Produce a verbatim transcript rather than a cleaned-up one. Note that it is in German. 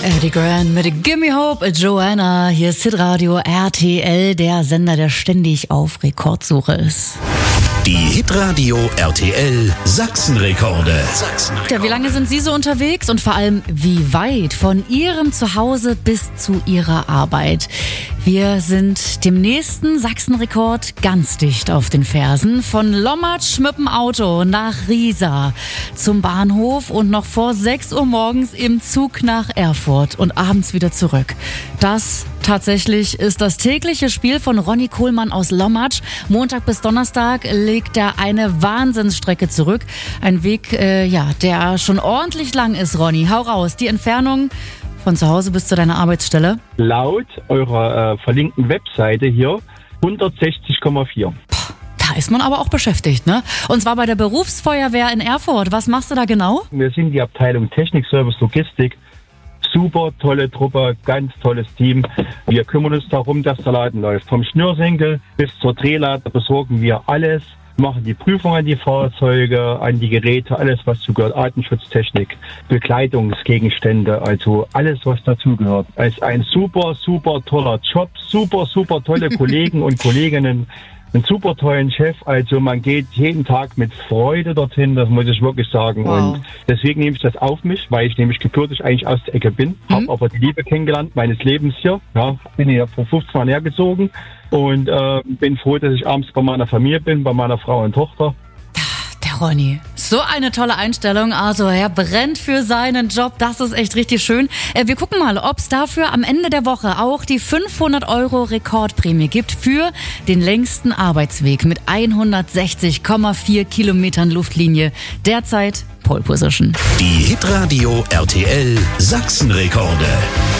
Eddie Grant mit Gimme Hope, Joanna. Hier ist Hitradio R T L, der Sender, der ständig auf Rekordsuche ist. Die Hitradio R T L Sachsenrekorde. Ja, wie lange sind Sie so unterwegs und vor allem wie weit von Ihrem Zuhause bis zu Ihrer Arbeit? Wir sind dem nächsten Sachsenrekord ganz dicht auf den Fersen. Von Lommatsch mit dem Auto nach Riesa zum Bahnhof und noch vor sechs Uhr morgens im Zug nach Erfurt und abends wieder zurück. Das tatsächlich ist das tägliche Spiel von Ronny Kohlmann aus Lommatsch. Montag bis Donnerstag legt er eine Wahnsinnsstrecke zurück. Ein Weg, äh, ja, der schon ordentlich lang ist, Ronny. Hau raus, die Entfernung von zu Hause bis zu deiner Arbeitsstelle? Laut eurer äh, verlinkten Webseite hier hundertsechzig Komma vier. Da ist man aber auch beschäftigt, ne? Und zwar bei der Berufsfeuerwehr in Erfurt. Was machst du da genau? Wir sind die Abteilung Technik, Service, Logistik. Super tolle Truppe, ganz tolles Team. Wir kümmern uns darum, dass der Laden läuft. Vom Schnürsenkel bis zur Drehleiter besorgen wir alles. Machen die Prüfung an die Fahrzeuge, an die Geräte, alles was zugehört, Artenschutztechnik, Bekleidungsgegenstände, also alles was dazugehört. Es ist ein super, super toller Job, super, super tolle Kollegen und Kolleginnen, einen super tollen Chef, also man geht jeden Tag mit Freude dorthin, das muss ich wirklich sagen. Wow. Und deswegen nehme ich das auf mich, weil ich nämlich gebürtig eigentlich aus der Ecke bin, mhm. habe aber die Liebe kennengelernt meines Lebens hier, ja, bin hier vor fünfzehn Jahren hergezogen und äh, bin froh, dass ich abends bei meiner Familie bin, bei meiner Frau und Tochter. Der Ronny, so eine tolle Einstellung, also er brennt für seinen Job, das ist echt richtig schön. Wir gucken mal, ob es dafür am Ende der Woche auch die fünfhundert Euro Rekordprämie gibt für den längsten Arbeitsweg mit hundertsechzig Komma vier Kilometern Luftlinie, derzeit Pole Position. Die Hitradio R T L Sachsenrekorde.